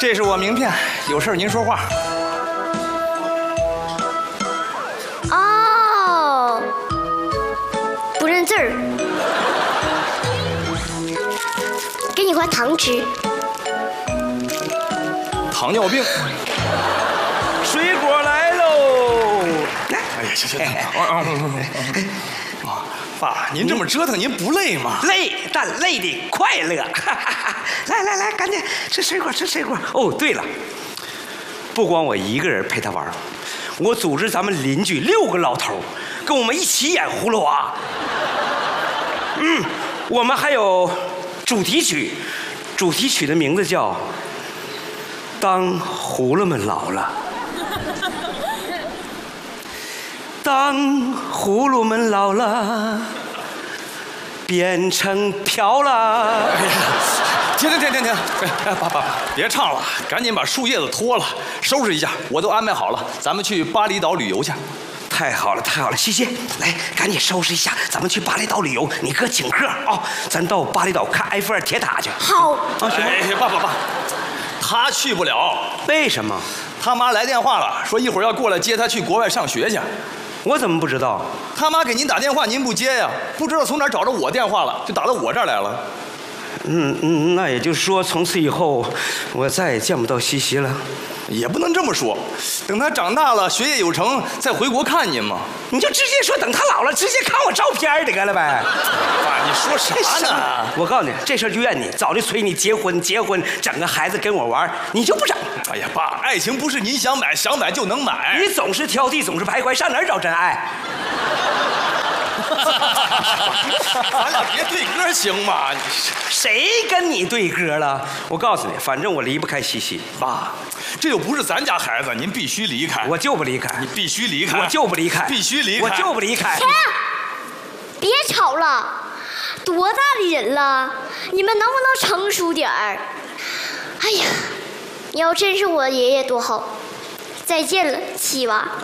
这是我名片，有事您说话。 哦，不认字儿，给你块糖吃。 糖尿病。水果来喽！来，哎呀，行，爸，您这么折腾，您不累吗？ 累，但累的快乐。来，赶紧吃水果，吃水果。哦，对了，不光我一个人陪他玩，我组织咱们邻居6个老头跟我们一起演葫芦娃。我们还有主题曲，主题曲的名字叫《当葫芦们老了》。当葫芦们老了，变成瓢了。 哎呀，停！哎，爸，别唱了，赶紧把树叶子脱了，收拾一下，我都安排好了，咱们去巴厘岛旅游去。 太好了，西西，来，赶紧收拾一下，咱们去巴厘岛旅游。你哥请客啊，咱到巴厘岛看埃菲尔铁塔去。 好。 啊，行吗？ 哎，爸，他去不了， 为什么？ 他妈来电话了，说一会儿要过来接他去国外上学去。 我怎么不知道？ 他妈给您打电话，您不接呀？不知道从哪儿找着我电话了，就打到我这儿来了。 那也就是说，从此以后，我再也见不到西西了。 也不能这么说，等他长大了，学业有成，再回国看您嘛。 你就直接说，等他老了，直接看我照片得了呗。 爸，你说啥呢？ 我告诉你，这事儿就怨你，早就催你结婚，整个孩子跟我玩，你就不整。 哎呀，爸，爱情不是您想买就能买。 你总是挑剔，总是徘徊，上哪儿找真爱？ 咱俩别对歌行吗？ 谁跟你对歌了？我告诉你，反正我离不开西西。 爸，这又不是咱家孩子，您必须离开。 我就不离开。 你必须离开。 我就不离开。 必须离开。 我就不离开。 停！别吵了，多大的人了，你们能不能成熟点儿？哎呀，你要真是我爷爷多好。再见了，七娃。